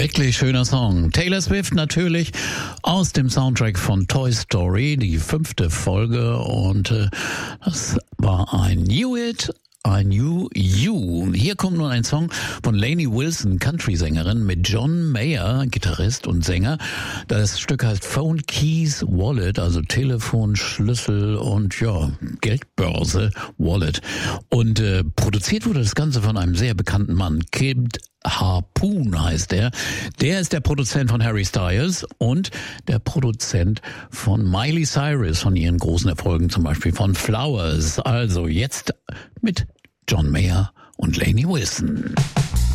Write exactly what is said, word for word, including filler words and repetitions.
Wirklich schöner Song. Taylor Swift natürlich aus dem Soundtrack von Toy Story, die fünfte Folge. Und äh, das war ein Knew It, I Knew You. Hier kommt nun ein Song von Lainey Wilson, Country-Sängerin, mit John Mayer, Gitarrist und Sänger. Das Stück heißt Phone Keys Wallet, also Telefon, Schlüssel und ja, Geldbörse, Wallet. Und äh, produziert wurde das Ganze von einem sehr bekannten Mann, Kid Harpoon heißt er. Der ist der Produzent von Harry Styles und der Produzent von Miley Cyrus, von ihren großen Erfolgen, zum Beispiel von Flowers. Also jetzt mit John Mayer und Lainey Wilson.